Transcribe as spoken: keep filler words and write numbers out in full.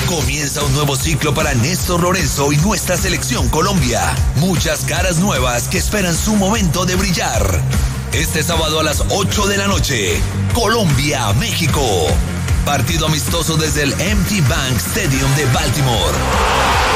Comienza un nuevo ciclo para Néstor Lorenzo y nuestra selección Colombia. Muchas caras nuevas que esperan su momento de brillar. Este sábado a las ocho de la noche, Colombia-México. Partido amistoso desde el M T Bank Stadium de Baltimore.